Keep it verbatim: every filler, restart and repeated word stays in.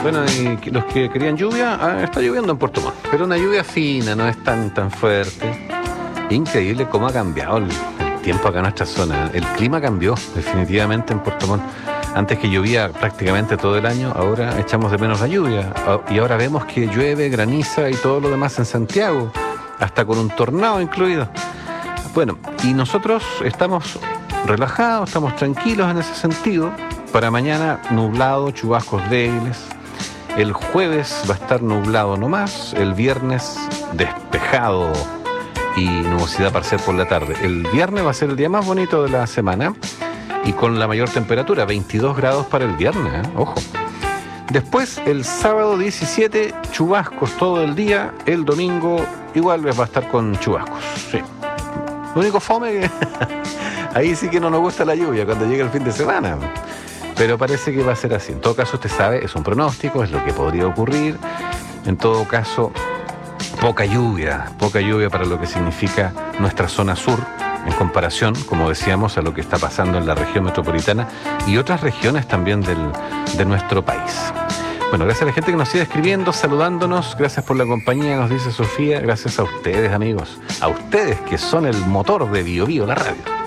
Bueno, y los que querían lluvia, ah, está lloviendo en Puerto Montt, pero una lluvia fina, no es tan, tan fuerte. Increíble cómo ha cambiado el, el tiempo acá en nuestra zona. El clima cambió definitivamente en Puerto Montt. Antes que llovía prácticamente todo el año, ahora echamos de menos la lluvia. Y ahora vemos que llueve, graniza y todo lo demás en Santiago, hasta con un tornado incluido. Bueno, y nosotros estamos relajados, estamos tranquilos en ese sentido. Para mañana nublado, chubascos débiles. El jueves va a estar nublado nomás. El viernes despejado y nubosidad parcial por la tarde. El viernes va a ser el día más bonito de la semana y con la mayor temperatura, veintidós grados para el viernes, ¿eh? Ojo. Después, el sábado diecisiete, chubascos todo el día. El domingo igual va a estar con chubascos, sí. Lo único fome que ahí sí que no nos gusta la lluvia cuando llega el fin de semana. Pero parece que va a ser así. En todo caso, usted sabe, es un pronóstico, es lo que podría ocurrir. En todo caso, poca lluvia, poca lluvia para lo que significa nuestra zona sur, en comparación, como decíamos, a lo que está pasando en la región metropolitana y otras regiones también del, de nuestro país. Bueno, gracias a la gente que nos sigue escribiendo, saludándonos, gracias por la compañía, nos dice Sofía, gracias a ustedes, amigos, a ustedes que son el motor de Bio Bio, la radio.